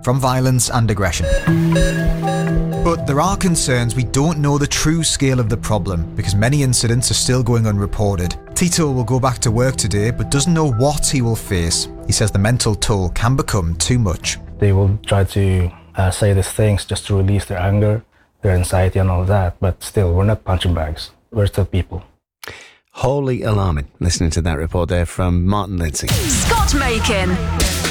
from violence and aggression. But there are concerns we don't know the true scale of the problem because many incidents are still going unreported. Tito will go back to work today but doesn't know what he will face. He says the mental toll can become too much. They will try to say these things just to release their anger, their anxiety and all that, but still, we're not punching bags. We're still people. Wholly alarming, listening to that report there from Martin Lindsay. Scott Makin.